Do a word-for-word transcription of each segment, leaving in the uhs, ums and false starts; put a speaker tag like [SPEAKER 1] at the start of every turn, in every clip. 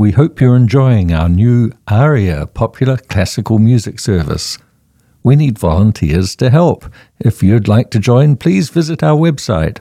[SPEAKER 1] We hope you're enjoying our new ARIA popular classical music service. We need volunteers to help. If you'd like to join, please visit our website,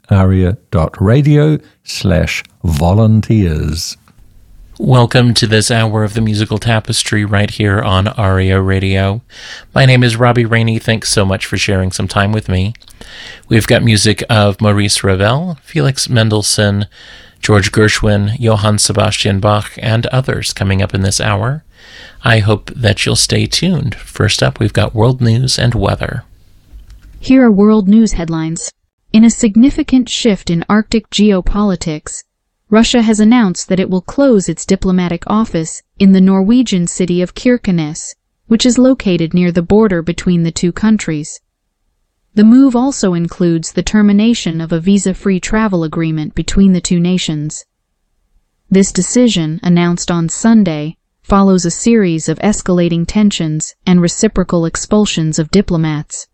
[SPEAKER 1] aria.radio slash volunteers.
[SPEAKER 2] Welcome to this hour of the Musical Tapestry right here on ARIA Radio. My name is Robbie Rainey. Thanks so much for sharing some time with me. We've got music of Maurice Ravel, Felix Mendelssohn, George Gershwin, Johann Sebastian Bach, and others coming up in this hour. I hope that you'll stay tuned. First up, we've got world news and weather.
[SPEAKER 3] Here are world news headlines. In a significant shift in Arctic geopolitics, Russia has announced that it will close its diplomatic office in the Norwegian city of Kirkenes, which is located near the border between the two countries. The move also includes the termination of a visa-free travel agreement between the two nations. This decision, announced on Sunday, follows a series of escalating tensions and reciprocal expulsions of diplomats.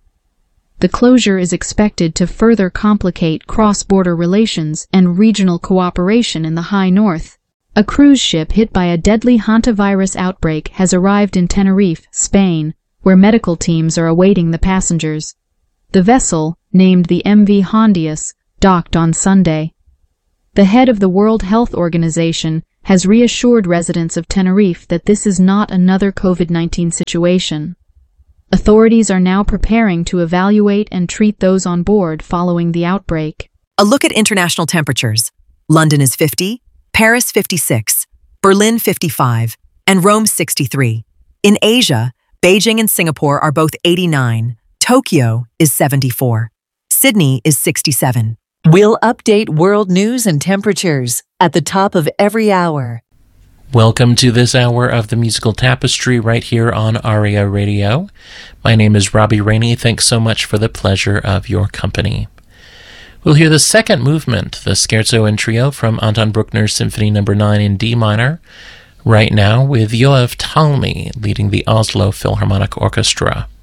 [SPEAKER 3] The closure is expected to further complicate cross-border relations and regional cooperation in the High North. A cruise ship hit by a deadly hantavirus outbreak has arrived in Tenerife, Spain, where medical teams are awaiting the passengers. The vessel, named the M V Hondius, docked on Sunday. The head of the World Health Organization has reassured residents of Tenerife that this is not another COVID nineteen situation. Authorities are now preparing to evaluate and treat those on board following the outbreak.
[SPEAKER 4] A look at international temperatures. London is fifty, Paris fifty-six, Berlin fifty-five, and Rome sixty-three. In Asia, Beijing and Singapore are both eighty-nine, Tokyo is seventy-four, Sydney is sixty-seven.
[SPEAKER 5] We'll update world news and temperatures at the top of every hour.
[SPEAKER 2] Welcome to this hour of the Musical Tapestry right here on ARIA Radio. My name is Robbie Rainey. Thanks so much for the pleasure of your company. We'll hear the second movement, the Scherzo and Trio from Anton Bruckner's Symphony number nine in D minor, right now with Yoav Talmi leading the Oslo Philharmonic Orchestra.